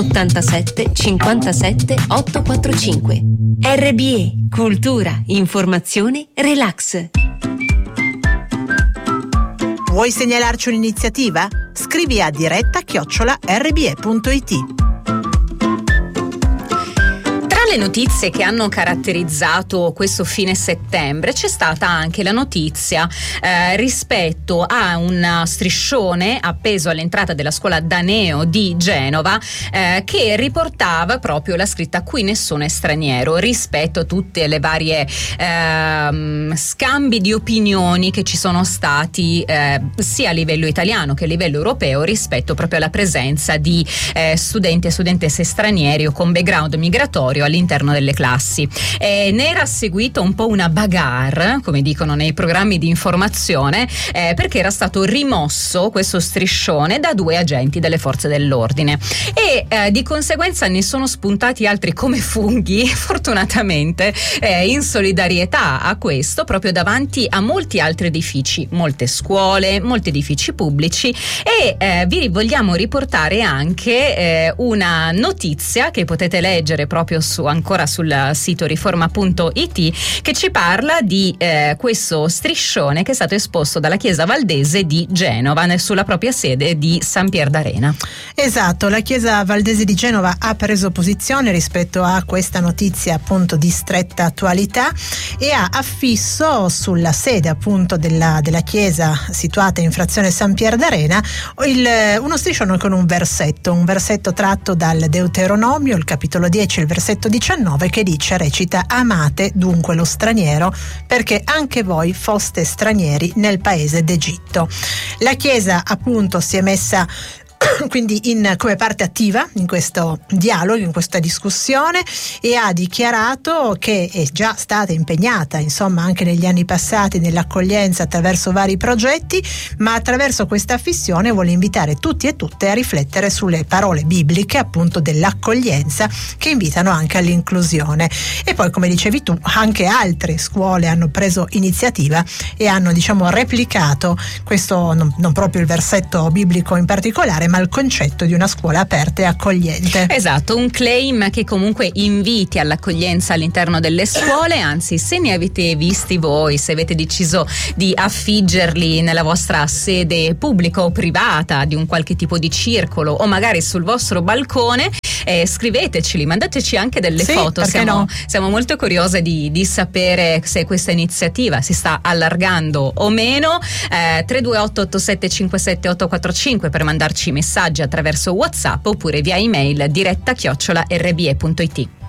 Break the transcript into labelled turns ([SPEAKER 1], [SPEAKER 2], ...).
[SPEAKER 1] 87 57 845. RBE, cultura, informazione, relax.
[SPEAKER 2] Vuoi segnalarci un'iniziativa? Scrivi a diretta@rbe.it.
[SPEAKER 3] Le notizie che hanno caratterizzato questo fine settembre c'è stata anche la notizia rispetto a un striscione appeso all'entrata della scuola Daneo di Genova che riportava proprio la scritta "qui nessuno è straniero", rispetto a tutte le varie scambi di opinioni che ci sono stati sia a livello italiano che a livello europeo rispetto proprio alla presenza di studenti e studentesse stranieri o con background migratorio all'interno delle classi. Ne era seguito un po' una bagarre, come dicono nei programmi di informazione, perché era stato rimosso questo striscione da 2 agenti delle forze dell'ordine e di conseguenza ne sono spuntati altri come funghi, fortunatamente in solidarietà a questo, proprio davanti a molti altri edifici, molte scuole, molti edifici pubblici, e vi vogliamo riportare anche una notizia che potete leggere proprio ancora sul sito riforma.it, che ci parla di questo striscione che è stato esposto dalla Chiesa Valdese di Genova sulla propria sede di San Pier d'Arena.
[SPEAKER 2] Esatto, la Chiesa Valdese di Genova ha preso posizione rispetto a questa notizia appunto di stretta attualità e ha affisso sulla sede appunto della chiesa situata in frazione San Pier d'Arena uno striscione con un versetto tratto dal Deuteronomio, il capitolo 10, il versetto 19, che recita: "Amate dunque lo straniero, perché anche voi foste stranieri nel paese d'Egitto". La Chiesa appunto si è messa quindi come parte attiva in questo dialogo, in questa discussione, e ha dichiarato che è già stata impegnata insomma anche negli anni passati nell'accoglienza attraverso vari progetti, ma attraverso questa affissione vuole invitare tutti e tutte a riflettere sulle parole bibliche appunto dell'accoglienza, che invitano anche all'inclusione. E poi, come dicevi tu, anche altre scuole hanno preso iniziativa e hanno replicato questo, non proprio il versetto biblico in particolare, ma il concetto di una scuola aperta e accogliente.
[SPEAKER 3] Esatto, un claim che comunque inviti all'accoglienza all'interno delle scuole, anzi, se ne avete visti voi, se avete deciso di affiggerli nella vostra sede pubblica o privata di un qualche tipo di circolo o magari sul vostro balcone, scriveteceli, mandateci anche delle foto, siamo molto curiose di sapere se questa iniziativa si sta allargando o meno. 328 87 57 845 per mandarci messaggi attraverso WhatsApp oppure via email diretta@rbe.it.